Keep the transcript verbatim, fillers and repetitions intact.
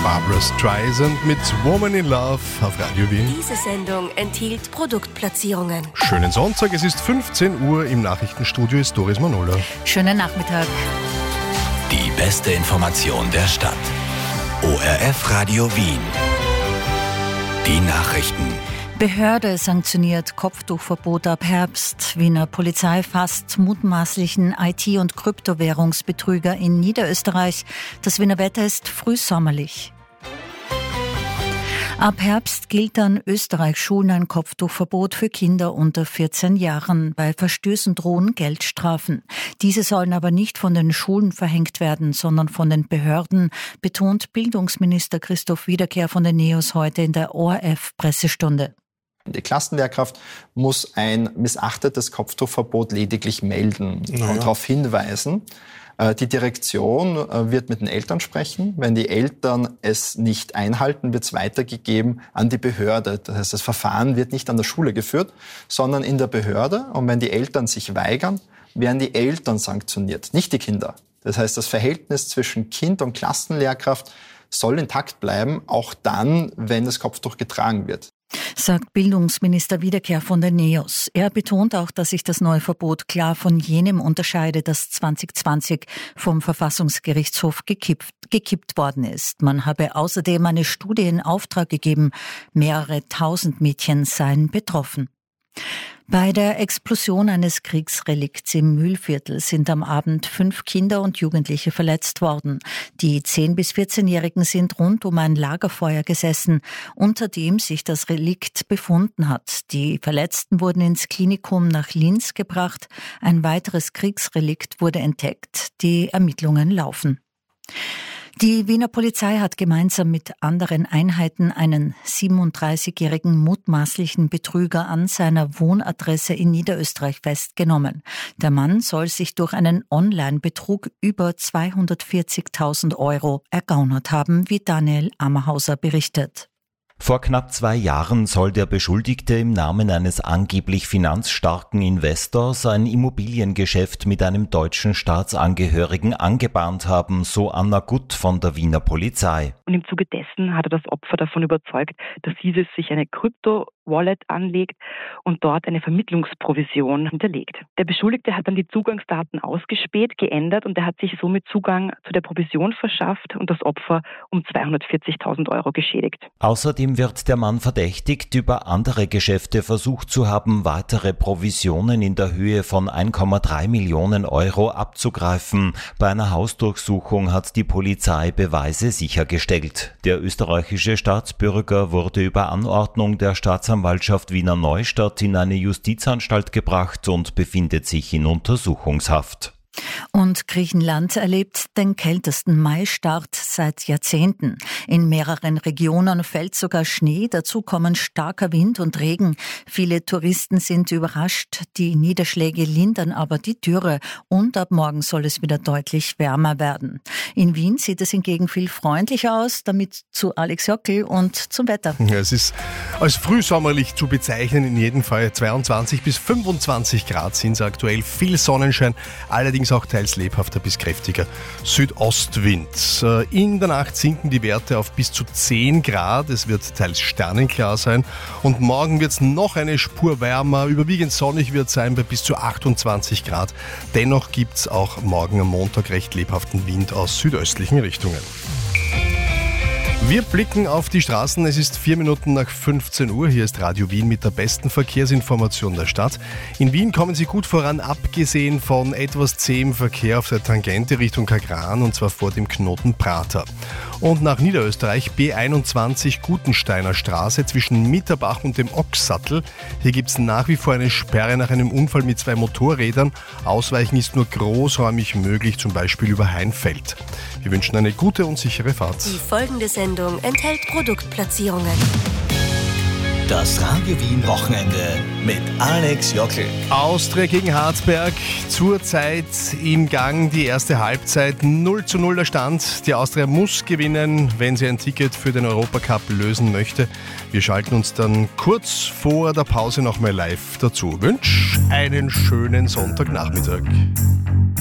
Barbra Streisand mit Woman in Love auf Radio Wien. Diese Sendung enthielt Produktplatzierungen. Schönen Sonntag, es ist fünfzehn Uhr, im Nachrichtenstudio ist Doris Manola. Schönen Nachmittag. Die beste Information der Stadt. O R F Radio Wien. Die Nachrichten. Behörde sanktioniert Kopftuchverbot ab Herbst. Wiener Polizei fasst mutmaßlichen I T- und Kryptowährungsbetrüger in Niederösterreich. Das Wiener Wetter ist frühsommerlich. Ab Herbst gilt an Österreichs-Schulen ein Kopftuchverbot für Kinder unter vierzehn Jahren. Bei Verstößen drohen Geldstrafen. Diese sollen aber nicht von den Schulen verhängt werden, sondern von den Behörden, betont Bildungsminister Christoph Wiederkehr von den NEOS heute in der O R F-Pressestunde. Die Klassenlehrkraft muss ein missachtetes Kopftuchverbot lediglich melden naja. und darauf hinweisen. Die Direktion wird mit den Eltern sprechen. Wenn die Eltern es nicht einhalten, wird es weitergegeben an die Behörde. Das heißt, das Verfahren wird nicht an der Schule geführt, sondern in der Behörde. Und wenn die Eltern sich weigern, werden die Eltern sanktioniert, nicht die Kinder. Das heißt, das Verhältnis zwischen Kind und Klassenlehrkraft soll intakt bleiben, auch dann, wenn das Kopftuch getragen wird, sagt Bildungsminister Wiederkehr von der NEOS. Er betont auch, dass sich das neue Verbot klar von jenem unterscheidet, das zwanzig zwanzig vom Verfassungsgerichtshof gekippt, gekippt worden ist. Man habe außerdem eine Studie in Auftrag gegeben. Mehrere tausend Mädchen seien betroffen. Bei der Explosion eines Kriegsrelikts im Mühlviertel sind am Abend fünf Kinder und Jugendliche verletzt worden. Die zehn- bis vierzehnjährigen sind rund um ein Lagerfeuer gesessen, unter dem sich das Relikt befunden hat. Die Verletzten wurden ins Klinikum nach Linz gebracht. Ein weiteres Kriegsrelikt wurde entdeckt. Die Ermittlungen laufen. Die Wiener Polizei hat gemeinsam mit anderen Einheiten einen siebenunddreißigjährigen mutmaßlichen Betrüger an seiner Wohnadresse in Niederösterreich festgenommen. Der Mann soll sich durch einen Online-Betrug über zweihundertvierzigtausend Euro ergaunert haben, wie Daniel Ammerhauser berichtet. Vor knapp zwei Jahren soll der Beschuldigte im Namen eines angeblich finanzstarken Investors ein Immobiliengeschäft mit einem deutschen Staatsangehörigen angebahnt haben, so Anna Gutt von der Wiener Polizei. Und im Zuge dessen hat er das Opfer davon überzeugt, dass dieses sich eine Krypto-Wallet anlegt und dort eine Vermittlungsprovision hinterlegt. Der Beschuldigte hat dann die Zugangsdaten ausgespäht, geändert und er hat sich somit Zugang zu der Provision verschafft und das Opfer um zweihundertvierzigtausend Euro geschädigt. Außerdem wird der Mann verdächtigt, über andere Geschäfte versucht zu haben, weitere Provisionen in der Höhe von ein Komma drei Millionen Euro abzugreifen. Bei einer Hausdurchsuchung hat die Polizei Beweise sichergestellt. Der österreichische Staatsbürger wurde über Anordnung der Staatsanwaltschaft Wiener Neustadt in eine Justizanstalt gebracht und befindet sich in Untersuchungshaft. Und Griechenland erlebt den kältesten Maistart seit Jahrzehnten. In mehreren Regionen fällt sogar Schnee, dazu kommen starker Wind und Regen. Viele Touristen sind überrascht, die Niederschläge lindern aber die Dürre und ab morgen soll es wieder deutlich wärmer werden. In Wien sieht es hingegen viel freundlicher aus, damit zu Alex Jockel und zum Wetter. Ja, es ist als frühsommerlich zu bezeichnen, in jedem Fall zweiundzwanzig bis fünfundzwanzig Grad sind es aktuell, viel Sonnenschein, allerdings auch teils lebhafter bis kräftiger Südostwind. In der Nacht sinken die Werte auf bis zu zehn Grad. Es wird teils sternenklar sein. Und morgen wird es noch eine Spur wärmer. Überwiegend sonnig wird es sein bei bis zu achtundzwanzig Grad. Dennoch gibt es auch morgen am Montag recht lebhaften Wind aus südöstlichen Richtungen. Wir blicken auf die Straßen. Es ist vier Minuten nach fünfzehn Uhr. Hier ist Radio Wien mit der besten Verkehrsinformation der Stadt. In Wien kommen Sie gut voran, abgesehen von etwas zähem Verkehr auf der Tangente Richtung Kagran, und zwar vor dem Knoten Prater. Und nach Niederösterreich B einundzwanzig Gutensteiner Straße zwischen Mitterbach und dem Ochssattel. Hier gibt es nach wie vor eine Sperre nach einem Unfall mit zwei Motorrädern. Ausweichen ist nur großräumig möglich, zum Beispiel über Heinfeld. Wir wünschen eine gute und sichere Fahrt. Die folgende Sendung enthält Produktplatzierungen. Das Radio Wien Wochenende mit Alex Jockel. Austria gegen Harzberg, zurzeit im Gang die erste Halbzeit, null zu null der Stand. Die Austria muss gewinnen, wenn sie ein Ticket für den Europacup lösen möchte. Wir schalten uns dann kurz vor der Pause nochmal live dazu. Wünsch einen schönen Sonntagnachmittag.